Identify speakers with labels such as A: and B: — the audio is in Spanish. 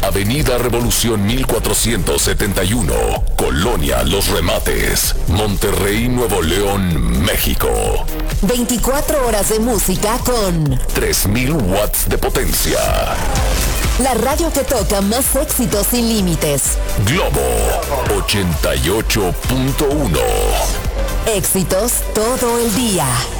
A: Avenida Revolución 1471, Colonia Los Remates, Monterrey, Nuevo León, México.
B: 24 horas de música con
A: 3000 watts de potencia.
B: La radio que toca más éxitos sin límites.
A: Globo 88.1.
B: Éxitos todo el día.